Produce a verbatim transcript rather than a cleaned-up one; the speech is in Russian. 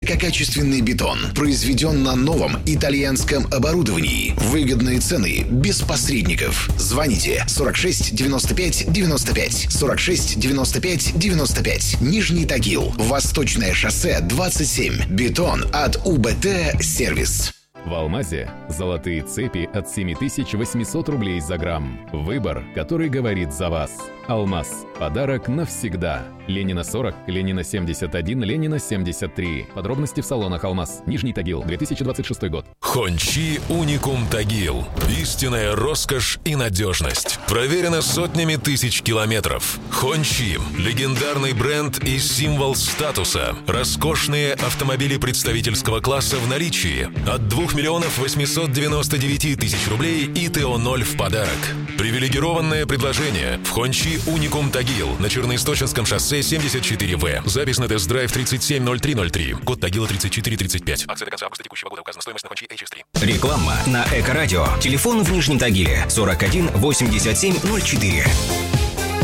высококачественный бетон. Произведен на новом итальянском оборудовании. Выгодные цены, без посредников. Звоните сорок шесть девяносто пять девяносто пять, сорок шесть девяносто пять девяносто пять. Нижний Тагил. Восточное шоссе двадцать семь. Бетон от УБТ Сервис. В «Алмазе» золотые цепи от семь тысяч восемьсот рублей за грамм. Выбор, который говорит за вас. «Алмаз» – подарок навсегда. Ленина сорок, Ленина семьдесят один, Ленина семьдесят три. Подробности в салонах «Алмаз». Нижний Тагил, две тысячи двадцать шестой год. Хончи Уникум Тагил. Истинная роскошь и надежность. Проверено сотнями тысяч километров. Хончи – легендарный бренд и символ статуса. Роскошные автомобили представительского класса в наличии. От двух миллионов восемьсот девяносто девять тысяч рублей и ТО ноль в подарок. Привилегированное предложение в Хончи Уникум Тагил на Черноисточинском шоссе семьдесят четыре вэ. Запись на тест-драйв тридцать семь ноль три ноль три. Код Тагила тридцать четыре тридцать пять. Акция до конца августа текущего года. Указана стоимость на Хончи эйч эс три. Реклама на Эко-радио. Телефон в Нижнем Тагиле сорок один восемьдесят семь ноль четыре.